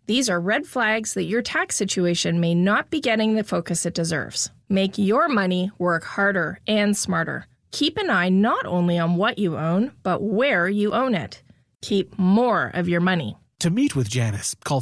These are red flags that your tax situation may not be getting the focus it deserves. Make your money work harder and smarter. Keep an eye not only on what you own, but where you own it. Keep more of your money. To meet with Janice, call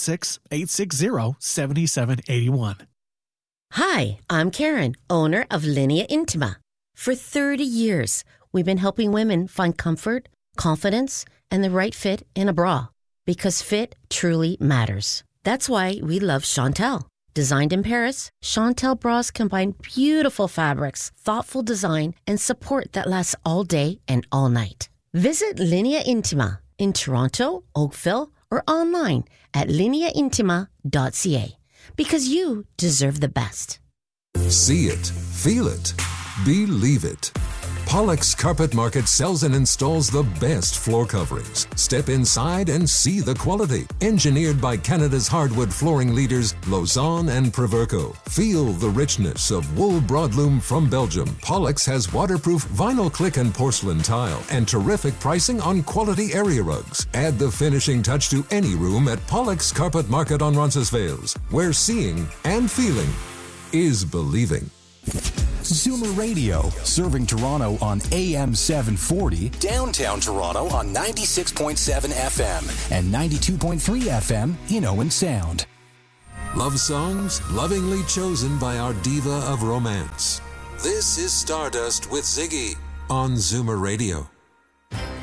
416-860-7781. Hi, I'm Karen, owner of Linea Intima. For 30 years, we've been helping women find comfort, confidence, and the right fit in a bra. Because fit truly matters. That's why we love Chantel. Designed in Paris, Chantel bras combine beautiful fabrics, thoughtful design, and support that lasts all day and all night. Visit Linea Intima in Toronto, Oakville, or online at lineaintima.ca. Because you deserve the best. See it, feel it, believe it. Pollux Carpet Market sells and installs the best floor coverings. Step inside and see the quality. Engineered by Canada's hardwood flooring leaders, Lausanne and Proverco. Feel the richness of wool broadloom from Belgium. Pollux has waterproof vinyl click and porcelain tile and terrific pricing on quality area rugs. Add the finishing touch to any room at Pollux Carpet Market on Roncesvalles, where seeing and feeling is believing. Zoomer Radio, serving Toronto on AM 740, downtown Toronto on 96.7 FM and 92.3 FM in Owen Sound. Love songs lovingly chosen by our diva of romance. This is Stardust with Ziggy on Zoomer Radio.